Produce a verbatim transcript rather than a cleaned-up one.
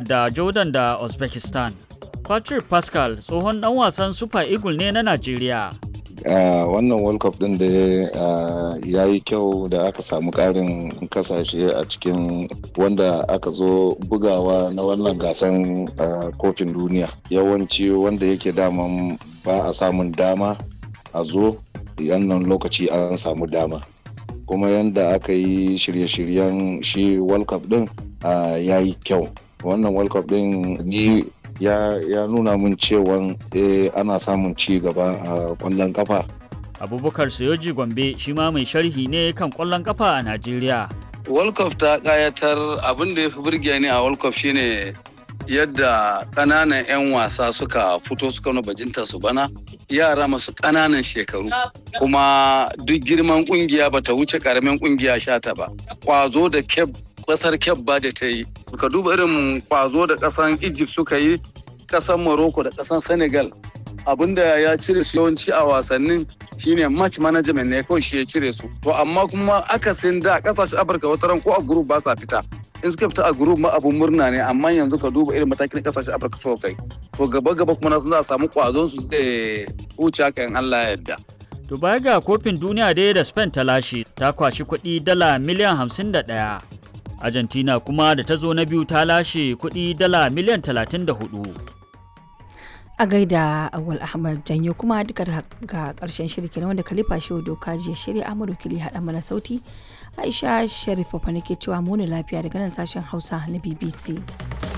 da Jordan da Uzbekistan. Patrick Pascal tsohon ɗan wasan Super Eagles ne na Najeriya. Uh, wannan World Cup din da uh, ya yi kyau da aka samu ƙarin kasashe a cikin wanda aka zo bugawa na wannan gasan uh, kofin duniya. Yawanci wanda yake daman ba a samun dama a zo yannan lokaci an samu dama. Kuma yanda aka yi shirye-shiryen shi World Cup din uh, ya yi kyau. Wannan World Cup din ni ya, ya nuna min cewa eh, ana samun ci gaba a kwallon kafa. Abubakar Sayoji Gombe shi ma mai sharhi ne kan kwallon kafa a Najeriya. World Cup ta kayatar, abin da ya fi burge ni a World Cup shine yadda ƙananan 'yan wasa suka fito suka nuna bajinta su bana, yara masu ƙananan shekaru kuma duk girman ƙungiya bata wuce ƙaramin ƙungiya shata ba. Kwazo da keb kasar Kebba da ta yi. Ka duba irin kwazo da kasan Egypt suka yi, kasan Morocco da kasan Senegal. Abinda ya cire su yawanci a wasannin shine match management ne kawai shi ya cire su. To amma kuma akasin da kasashen Afirka wataran ko a group ba sa fita. In suka fita a group ma abun murna ne, amma yanzu ka duba irin matakin kasashen Afirka suka kai. To gaba gaba kuma na za a samu kwazon su da wuce haka in Allah ya yarda. To baya ga kofin duniya dai da Spain ta lashe, ta kwashi kuɗi dala miliyan hamsin da ɗaya. Argentina kuma da ta zo na biyu ta lashe kuɗi dala miliyan talatin da hudu. A gaida Awal Ahmad Janyo kuma duka ga ƙarshen shirki na wanda Khalifa Shehu Doka jiya shirya Amadu Kili haɗa mana sauti. Aisha Sharif Fafa nake cewa mu ne lafiya daga nan sashen Hausa na B B C.